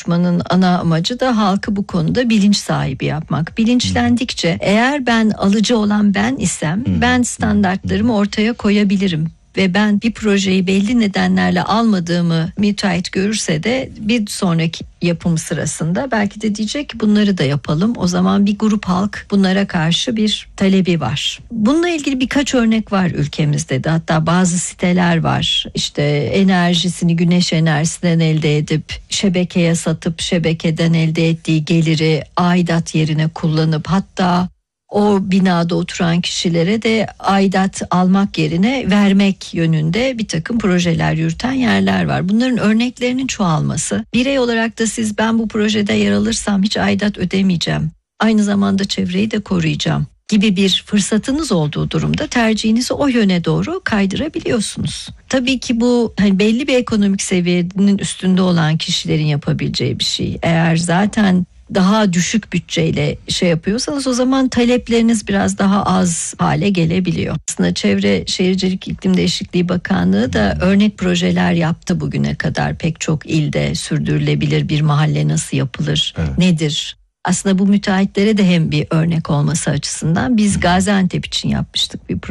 buluşmanın ana amacı da halkı bu konuda bilinç sahibi yapmak. Bilinçlendikçe eğer ben alıcı olan ben isem ben standartlarımı ortaya koyabilirim. Ve ben bir projeyi belli nedenlerle almadığımı müteahhit görürse de bir sonraki yapım sırasında belki de diyecek ki bunları da yapalım. O zaman bir grup halk bunlara karşı bir talebi var. Bununla ilgili birkaç örnek var ülkemizde de. Hatta bazı siteler var. İşte enerjisini güneş enerjisinden elde edip şebekeye satıp şebekeden elde ettiği geliri aidat yerine kullanıp hatta o binada oturan kişilere de aidat almak yerine vermek yönünde bir takım projeler yürüten yerler var. Bunların örneklerinin çoğalması. Birey olarak da siz ben bu projede yer alırsam hiç aidat ödemeyeceğim. Aynı zamanda çevreyi de koruyacağım gibi bir fırsatınız olduğu durumda tercihinizi o yöne doğru kaydırabiliyorsunuz. Tabii ki bu belli bir ekonomik seviyenin üstünde olan kişilerin yapabileceği bir şey. Eğer zaten daha düşük bütçeyle yapıyorsanız o zaman talepleriniz biraz daha az hale gelebiliyor. Aslında Çevre Şehircilik İklim Değişikliği Bakanlığı da örnek projeler yaptı bugüne kadar. Pek çok ilde sürdürülebilir bir mahalle nasıl yapılır, nedir? Aslında bu müteahhitlere de hem bir örnek olması açısından biz Gaziantep için yapmıştık bir proje.